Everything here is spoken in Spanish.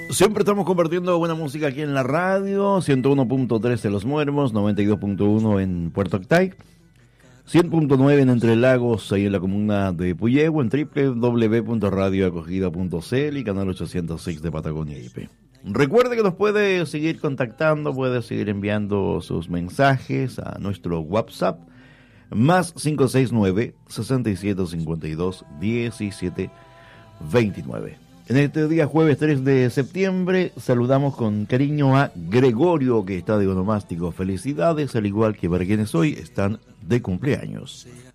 Siempre estamos compartiendo buena música aquí en la radio, 101.3 en Los Muermos, 92.1 en Puerto Octay, 100.9 en Entre Lagos, ahí en la comuna de Puyehue, en www.radioacogida.cl y canal 806 de Patagonia IP. Recuerde que nos puede seguir contactando, puede seguir enviando sus mensajes a nuestro WhatsApp, más 569-6752-1729. En este día jueves 3 de septiembre saludamos con cariño a Gregorio, que está de onomástico. Felicidades, al igual que para quienes hoy están de cumpleaños.